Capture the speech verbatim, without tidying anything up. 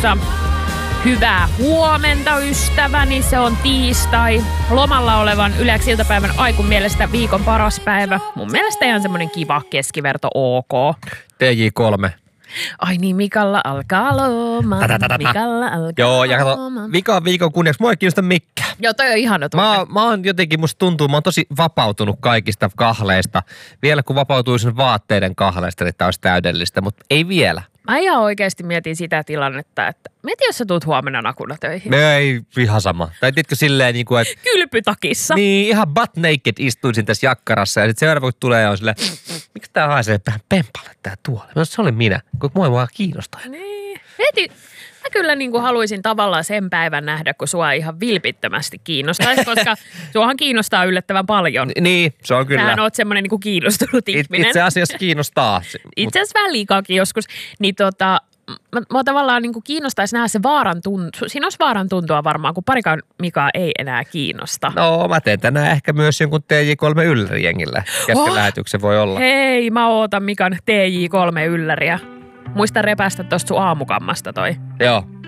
studiossa. Hyvää huomenta, ystäväni. Se on tiistai. Lomalla olevan Yleäks iltapäivän Aikun mielestä viikon paras päivä. Mun mielestä ihan semmonen kiva keskiverto ok. T J kolme. Ai niin, Mikalla alkaa loma. Mikalla alkaa Joo, ja kato, loma. viikon viikon kunniaksi. Mua ei kiinnosta mikään. Joo, toi on ihana tunne. Mä, mä oon jotenkin, musta tuntuu, mä oon tosi vapautunut kaikista kahleista. Vielä kun vapautuisin vaatteiden kahleista, niin tää olisi täydellistä, mutta ei vielä. Mä ihan oikeasti mietin sitä tilannetta, että mieti, jos sä tuut huomenna nakuna töihin. Me ei ihan sama. Tai tiedätkö silleen niin kuin, että... Kylpytakissa. Niin, ihan butt naked istuisin tässä jakkarassa ja sitten seuraava kun tulee ja on silleen, miksi tää haisee vähän pempalle tää tuoli? No, se oli minä, kun mua ei vaan kiinnostaa. Niin. Mieti, mä kyllä niin kuin haluaisin tavallaan sen päivän nähdä, kun sua ihan vilpittömästi kiinnostaisi, koska suahan kiinnostaa yllättävän paljon. Niin, se on kyllä. Sähän oot semmoinen niin kuin kiinnostunut ihminen. Itse asiassa kiinnostaa. Itse asiassa väliinkakin joskus. Niin tota, mä, mä tavallaan niin kuin kiinnostaisi nähdä se vaaran tuntu. Siinä olisi vaaran tuntua varmaan, kun parikaan Mikaa ei enää kiinnosta. No, mä teen tänään ehkä myös jonkun T J kolme yllärijengillä. Kesken Oh! lähetyksen voi olla. Hei, mä ootan Mikan T J kolme ylläriä. Muista repästä tosta sun aamukammasta toi. Joo.